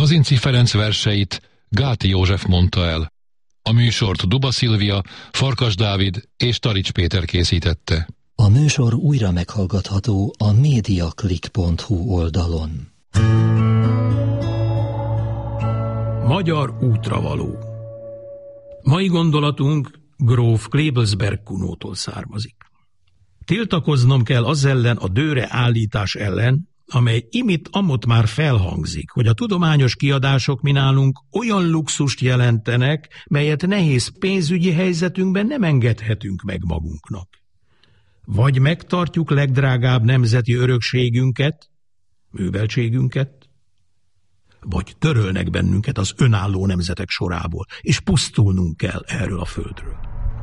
Kazinczy Ferenc verseit Gáti József mondta el. A műsort Duba Szilvia, Farkas Dávid és Tarics Péter készítette. A műsor újra meghallgatható a mediaclick.hu oldalon. Magyar útravaló. Mai gondolatunk gróf Klebelsberg Kunótól származik. Tiltakoznom kell az ellen, a dőre állítás ellen, amely imit-amott már felhangzik, hogy a tudományos kiadások mi nálunk olyan luxust jelentenek, melyet nehéz pénzügyi helyzetünkben nem engedhetünk meg magunknak. Vagy megtartjuk legdrágább nemzeti örökségünket, műveltségünket, vagy törölnek bennünket az önálló nemzetek sorából, és pusztulnunk kell erről a földről.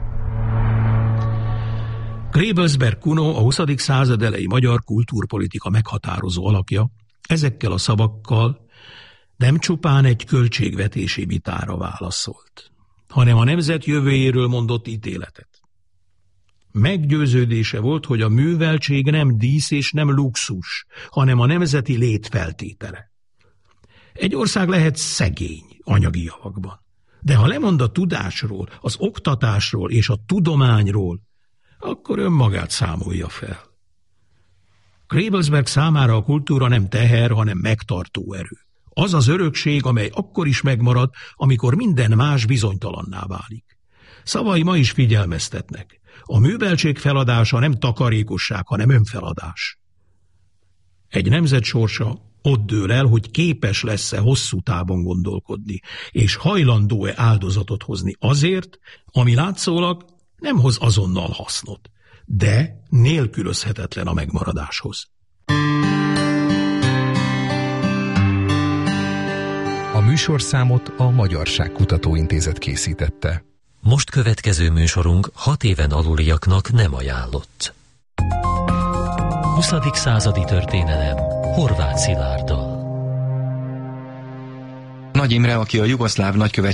Klebelsberg Kuno, a 20. század elejé magyar kultúrpolitika meghatározó alakja, ezekkel a szavakkal nem csupán egy költségvetési vitára válaszolt, hanem a nemzet jövőjéről mondott ítéletet. Meggyőződése volt, hogy a műveltség nem dísz és nem luxus, hanem a nemzeti lét feltétele. Egy ország lehet szegény anyagi javakban, de ha lemond a tudásról, az oktatásról és a tudományról, akkor önmagát számolja fel. Klebelsberg számára a kultúra nem teher, hanem megtartó erő. Az az örökség, amely akkor is megmarad, amikor minden más bizonytalanná válik. Szavai ma is figyelmeztetnek. A műveltség feladása nem takarékosság, hanem önfeladás. Egy nemzet sorsa ott dől el, hogy képes lesz-e hosszú távon gondolkodni, és hajlandó-e áldozatot hozni azért, ami látszólag nem hoz azonnal hasznot, de nélkülözhetetlen a megmaradáshoz. A műsorszámot a Magyarság Kutatóintézet készítette. Most következő műsorunk 6 éven aluliaknak nem ajánlott. 20. századi történelem Horváth Szilárddal. Nagy Imre, aki a jugoszláv nagykövet